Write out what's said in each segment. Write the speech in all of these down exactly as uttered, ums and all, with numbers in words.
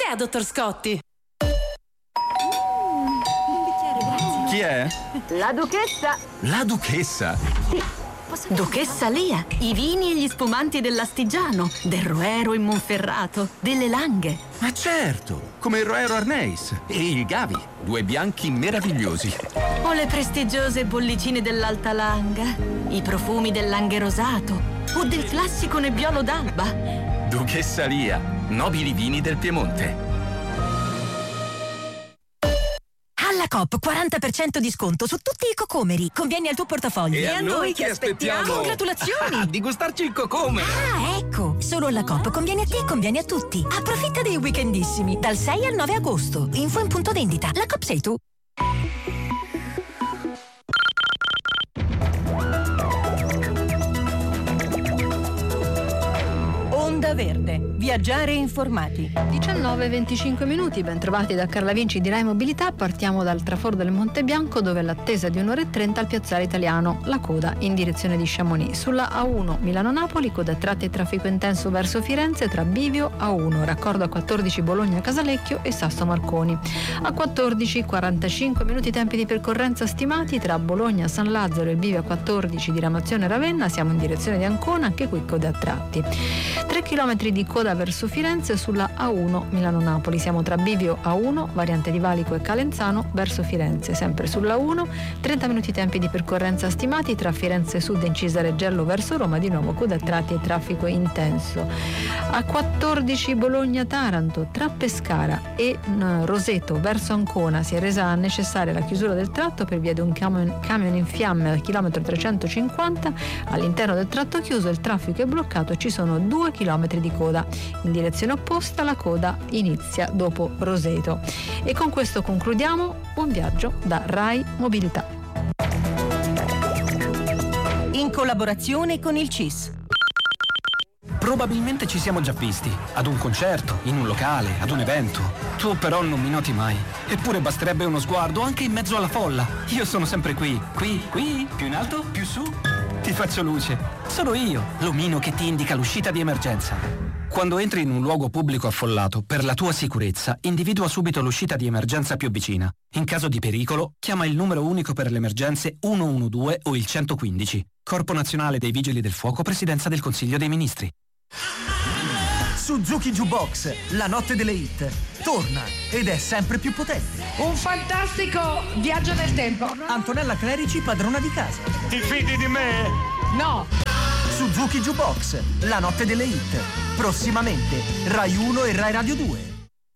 Caffè, dottor Scotti. Chi è? La duchessa. La duchessa? Sì. Duchessa Lia, i vini e gli spumanti dell'Astigiano, del Roero in Monferrato, delle Langhe. Ma certo, come il Roero Arneis e il Gavi, due bianchi meravigliosi. O le prestigiose bollicine dell'Alta Langa, i profumi del Langhe Rosato o del classico Nebbiolo d'Alba. Duchessa Lia, nobili vini del Piemonte. Alla Coop quaranta per cento di sconto su tutti i cocomeri. Conviene al tuo portafoglio. E, e a noi che aspettiamo? Congratulazioni! Di gustarci il cocome. Ah, ecco! Solo alla Coop conviene a te e conviene a tutti. Approfitta dei weekendissimi dal sei al nove agosto. Info in punto vendita. La Coop sei tu. Onda Verde. Viaggiare informati. diciannove e venticinque minuti, ben trovati da Carla Vinci di Rai Mobilità. Partiamo dal traforo del Monte Bianco, dove l'attesa di un'ora e trenta al piazzale Italiano. La coda in direzione di Chamonix. Sulla A uno Milano-Napoli, coda a tratti e traffico intenso verso Firenze tra Bivio A uno, raccordo a quattordici Bologna-Casalecchio e Sasso Marconi. A quattordici quarantacinque minuti tempi di percorrenza stimati tra Bologna-San Lazzaro e Bivio A quattordici Diramazione-Ravenna. Siamo in direzione di Ancona, anche qui coda a tratti. tre chilometri di coda verso Firenze sulla A uno Milano-Napoli. Siamo tra Bivio A uno, variante di Valico e Calenzano, verso Firenze. Sempre sulla uno, trenta minuti tempi di percorrenza stimati tra Firenze Sud e Incisa Reggello verso Roma, di nuovo coda a tratti e traffico intenso. A quattordici Bologna-Taranto, tra Pescara e uh, Roseto verso Ancona si è resa necessaria la chiusura del tratto per via di un camion, camion in fiamme al chilometro trecentocinquanta. All'interno del tratto chiuso il traffico è bloccato e ci sono due chilometri di coda. In direzione opposta la coda inizia dopo Roseto. E con questo concludiamo. Buon viaggio da Rai Mobilità. In collaborazione con il C I S. Probabilmente ci siamo già visti, ad un concerto, in un locale, ad un evento. Tu però non mi noti mai. Eppure basterebbe uno sguardo anche in mezzo alla folla. Io sono sempre qui, qui, qui, più in alto, più su. Ti faccio luce. Sono io, l'omino che ti indica l'uscita di emergenza. Quando entri in un luogo pubblico affollato, per la tua sicurezza, individua subito l'uscita di emergenza più vicina. In caso di pericolo, chiama il numero unico per le emergenze uno uno due o il centoquindici. Corpo Nazionale dei Vigili del Fuoco, Presidenza del Consiglio dei Ministri. Suzuki Jukebox, la notte delle hit, torna ed è sempre più potente. Un fantastico viaggio nel tempo. Antonella Clerici, padrona di casa. Ti fidi di me? No. Suzuki Jukebox, la notte delle hit, prossimamente Rai uno e Rai Radio due.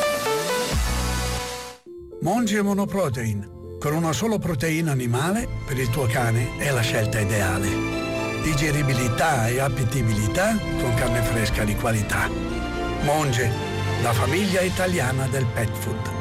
Monge Monoprotein, con una sola proteina animale per il tuo cane è la scelta ideale. Digeribilità e appetibilità con carne fresca di qualità. Monge, la famiglia italiana del pet food.